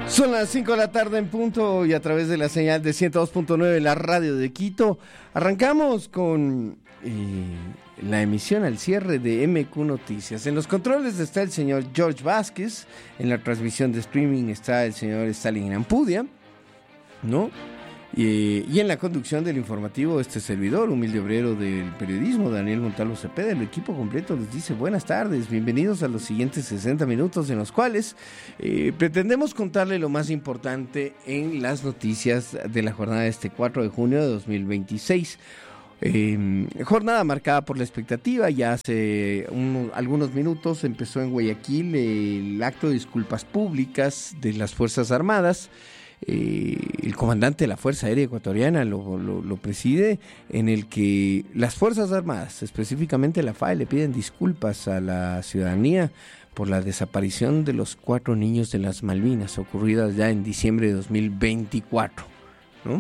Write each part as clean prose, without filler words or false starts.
Son las 5 de la tarde en punto y a través de la señal de 102.9, la radio de Quito, arrancamos con la emisión al cierre de MQ Noticias. En los controles está el señor George Vázquez, en la transmisión de streaming está el señor Stalin Ampudia, ¿no? Y en la conducción del informativo, este servidor, humilde obrero del periodismo, Daniel Montalvo Cepeda. El equipo completo les dice buenas tardes, bienvenidos a los siguientes 60 minutos en los cuales pretendemos contarle lo más importante en las noticias de la jornada de este 4 de junio de 2026. Jornada marcada por la expectativa. Ya hace algunos minutos empezó en Guayaquil el acto de disculpas públicas de las Fuerzas Armadas. El comandante de la Fuerza Aérea Ecuatoriana lo preside, en el que las Fuerzas Armadas, específicamente la FAE, le piden disculpas a la ciudadanía por la desaparición de los 4 niños de las Malvinas, ocurridas ya en diciembre de 2024, ¿no?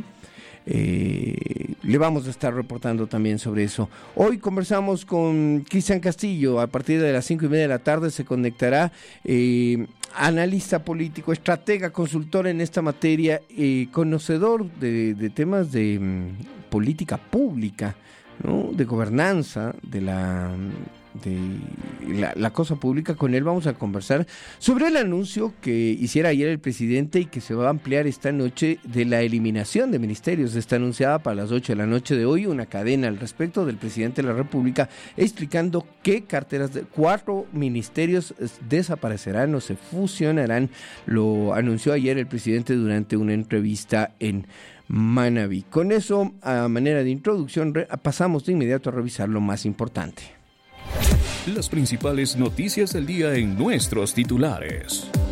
Le vamos a estar reportando también sobre eso. Hoy conversamos con Cristian Castillo. A partir de las 5:30 de la tarde se conectará analista político, estratega, consultor en esta materia, conocedor de temas de política pública, ¿no? De gobernanza, de la cosa pública. Con él vamos a conversar sobre el anuncio que hiciera ayer el presidente y que se va a ampliar esta noche de la eliminación de ministerios. Está anunciada para las 8 de la noche de hoy una cadena al respecto del presidente de la República explicando qué carteras de 4 ministerios desaparecerán o se fusionarán. Lo anunció ayer el presidente durante una entrevista en Manabí. Con eso, a manera de introducción, pasamos de inmediato a revisar lo más importante. Las principales noticias del día en nuestros titulares.